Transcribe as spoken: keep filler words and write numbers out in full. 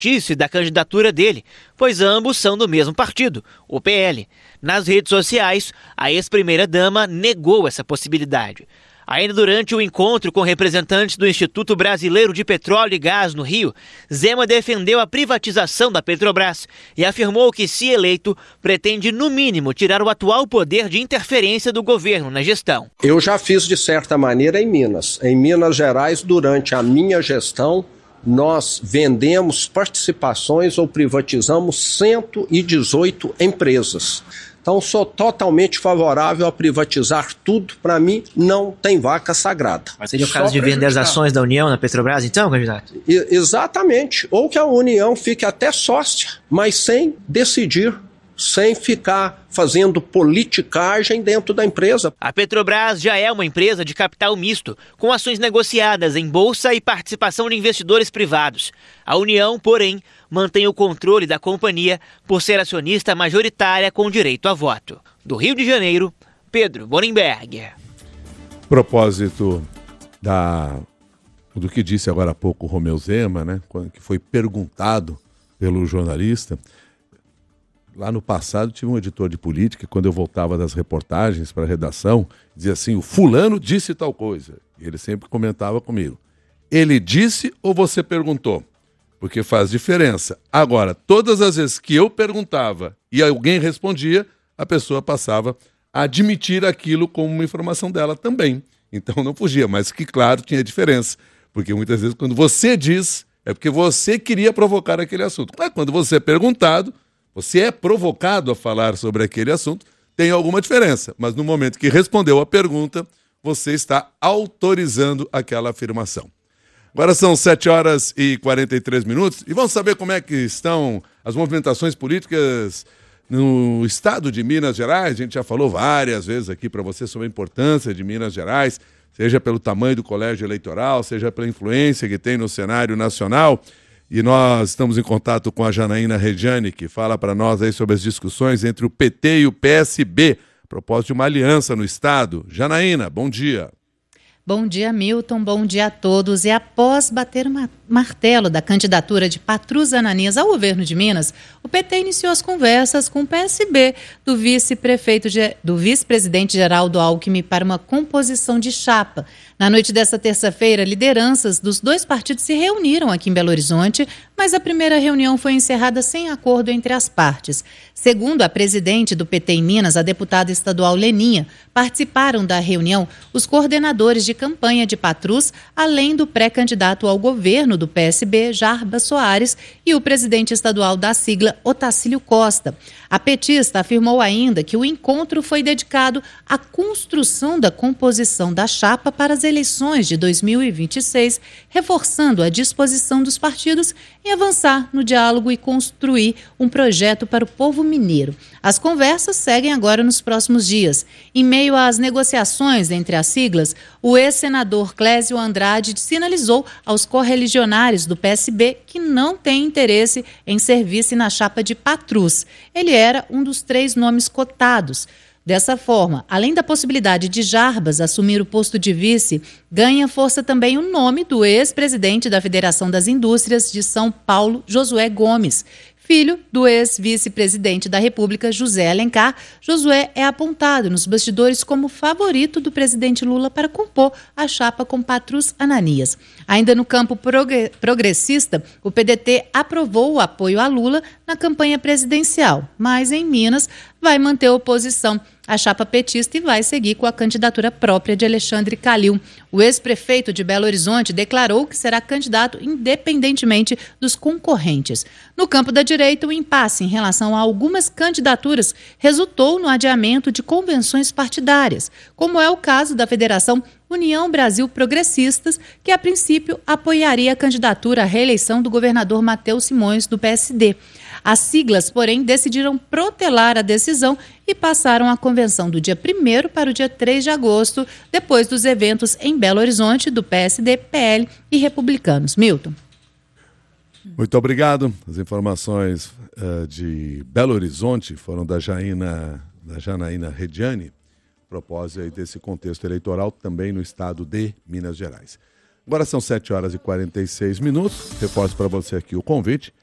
desistisse da candidatura dele, pois ambos são do mesmo partido, o P L. Nas redes sociais, a ex-primeira-dama negou essa possibilidade. Ainda durante o encontro com representantes do Instituto Brasileiro de Petróleo e Gás no Rio, Zema defendeu a privatização da Petrobras e afirmou que, se eleito, pretende, no mínimo, tirar o atual poder de interferência do governo na gestão. Eu já fiz de certa maneira em Minas. Em Minas Gerais, durante a minha gestão, nós vendemos participações ou privatizamos cento e dezoito empresas. Então, sou totalmente favorável a privatizar tudo. Para mim, não tem vaca sagrada. Mas seria o caso de vender as ações da União na Petrobras, então, candidato? E, exatamente. Ou que a União fique até sócia, mas sem decidir, sem ficar fazendo politicagem dentro da empresa. A Petrobras já é uma empresa de capital misto, com ações negociadas em bolsa e participação de investidores privados. A União, porém, mantém o controle da companhia por ser acionista majoritária com direito a voto. Do Rio de Janeiro, Pedro Borenberg. Propósito da, do que disse agora há pouco o Romeu Zema, né, que foi perguntado pelo jornalista. Lá no passado tive um editor de política, quando eu voltava das reportagens para a redação, dizia assim, o fulano disse tal coisa. E ele sempre comentava comigo. Ele disse ou você perguntou? Porque faz diferença. Agora, todas as vezes que eu perguntava e alguém respondia, a pessoa passava a admitir aquilo como uma informação dela também. Então não fugia, mas que claro, tinha diferença. Porque muitas vezes quando você diz, é porque você queria provocar aquele assunto. Mas quando você é perguntado, você é provocado a falar sobre aquele assunto, tem alguma diferença. Mas no momento que respondeu a pergunta, você está autorizando aquela afirmação. Agora são sete horas e quarenta e três minutos e vamos saber como é que estão as movimentações políticas no estado de Minas Gerais. A gente já falou várias vezes aqui para você sobre a importância de Minas Gerais, seja pelo tamanho do colégio eleitoral, seja pela influência que tem no cenário nacional. E nós estamos em contato com a Janaína Reggiani, que fala para nós aí sobre as discussões entre o P T e o P S B, a propósito de uma aliança no estado. Janaína, bom dia. Bom dia, Milton. Bom dia a todos. E após bater o martelo da candidatura de Patrus Ananias ao governo de Minas, o P T iniciou as conversas com o P S B do vice-prefeito, do vice-presidente Geraldo Alckmin para uma composição de chapa. Na noite desta terça-feira, lideranças dos dois partidos se reuniram aqui em Belo Horizonte, mas a primeira reunião foi encerrada sem acordo entre as partes. Segundo a presidente do P T em Minas, a deputada estadual Leninha, participaram da reunião os coordenadores de campanha de Patrus, além do pré-candidato ao governo do P S B, Jarbas Soares, e o presidente estadual da sigla, Otacílio Costa. A petista afirmou ainda que o encontro foi dedicado à construção da composição da chapa para as eleições de dois mil e vinte e seis, reforçando a disposição dos partidos em avançar no diálogo e construir um projeto para o povo mineiro. As conversas seguem agora nos próximos dias. Em meio às negociações entre as siglas, o ex-senador Clésio Andrade sinalizou aos correligionários do P S B que não tem interesse em servir-se na chapa de Patrus. Ele era um dos três nomes cotados. Dessa forma, além da possibilidade de Jarbas assumir o posto de vice, ganha força também o nome do ex-presidente da Federação das Indústrias de São Paulo, Josué Gomes. Filho do ex-vice-presidente da República, José Alencar, Josué é apontado nos bastidores como favorito do presidente Lula para compor a chapa com Patrus Ananias. Ainda no campo progressista, o P D T aprovou o apoio a Lula na campanha presidencial, mas em Minas vai manter a oposição à chapa petista e vai seguir com a candidatura própria de Alexandre Calil. O ex-prefeito de Belo Horizonte declarou que será candidato independentemente dos concorrentes. No campo da direita, o impasse em relação a algumas candidaturas resultou no adiamento de convenções partidárias, como é o caso da Federação União Brasil Progressistas, que a princípio apoiaria a candidatura à reeleição do governador Matheus Simões, do P S D. As siglas, porém, decidiram protelar a decisão e passaram a convenção do dia primeiro para o dia três de agosto, depois dos eventos em Belo Horizonte do P S D, P L e Republicanos. Milton. Muito obrigado. As informações uh, de Belo Horizonte foram da, Jaina, da Janaína Reggiani, a propósito aí desse contexto eleitoral também no estado de Minas Gerais. Agora são sete horas e quarenta e seis minutos. Reforço para você aqui o convite